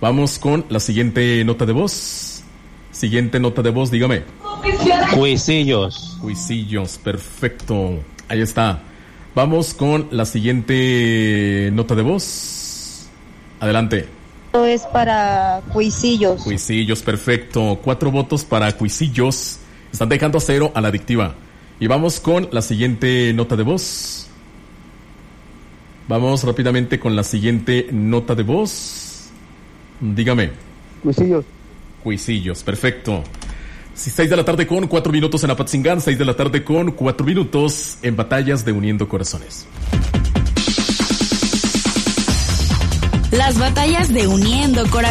Vamos con la siguiente nota de voz. Siguiente nota de voz, dígame. Cuisillos. Cuisillos, perfecto. Ahí está. Vamos con la siguiente nota de voz. Adelante. Esto es para Cuisillos. Cuisillos, perfecto. 4 votos para Cuisillos. Están dejando a 0 a la adictiva. Y vamos con la siguiente nota de voz. Vamos rápidamente con la siguiente nota de voz. Dígame. Cuisillos. Cuisillos, perfecto. 6 de la tarde con 4 minutos en Apatzingán, 6 de la tarde con 4 minutos en Batallas de Uniendo Corazones. Las batallas de Uniendo Corazones.